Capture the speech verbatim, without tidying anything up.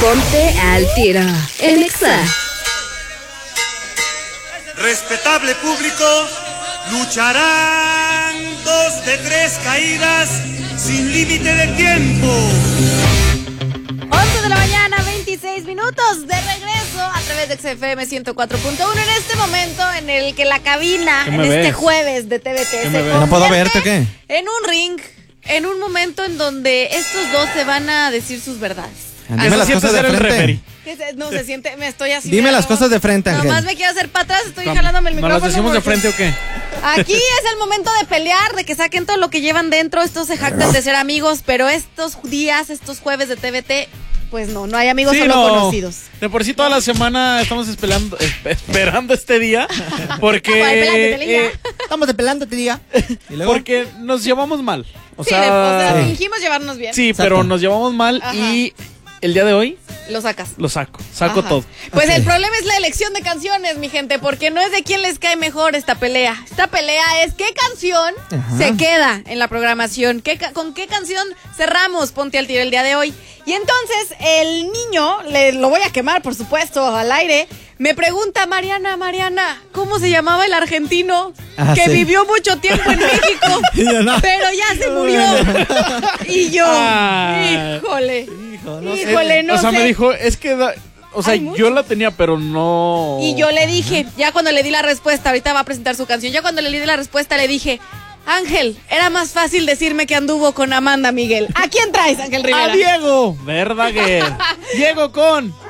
Ponte al tiro en Exa. Respetable público, lucharán dos de tres caídas sin límite de tiempo. once de la mañana, veintiséis minutos de regreso a través de X F M ciento cuatro punto uno en este momento en el que la cabina, en este ves? jueves de T V T, se ¿No puedo verte o qué? en un ring, en un momento en donde estos dos se van a decir sus verdades. Dime las cosas de frente. Que se- No, se siente, me estoy así. Dime mira, las como- cosas de frente, Ángel. Nomás me quiero hacer para atrás, estoy ¿Cómo? jalándome el ¿Nos micrófono. las decimos de porque- frente o qué? Aquí es el momento de pelear, de que saquen todo lo que llevan dentro. Estos se jactan de ser amigos, pero estos días, estos jueves de T V T, pues no, no hay amigos, Sí, solo no. conocidos. De por sí toda la semana estamos esperando, esp- esperando este día porque Bueno, espérate, te leía. eh, estamos esperando este día. porque nos llevamos mal. O Sí, sea, de- o sea, sí. fingimos llevarnos bien. Sí, pero nos llevamos mal Ajá. y el día de hoy Lo sacas. lo saco, saco Ajá. todo. Pues Ok. el problema es la elección de canciones, mi gente, porque no es de quién les cae mejor esta pelea. Esta pelea es qué canción Ajá. se queda en la programación, ¿Qué ca- con qué canción cerramos Ponte al Tiro el día de hoy. Y entonces el niño, le, lo voy a quemar por supuesto al aire, me pregunta, Mariana, Mariana, ¿cómo se llamaba el argentino Ah, que sí. vivió mucho tiempo en México, Y yo, no. pero ya se murió? Y yo, Ah. híjole, No sé. híjole, no o sea, sé. me dijo, es que, da- o sea, yo la tenía, pero no. Y yo le dije, ya cuando le di la respuesta, ahorita va a presentar su canción, ya cuando le di la respuesta le dije, Ángel, era más fácil decirme que anduvo con Amanda Miguel. ¿A quién traes, Ángel Rivera? ¡A Diego! Verdaguer. Diego con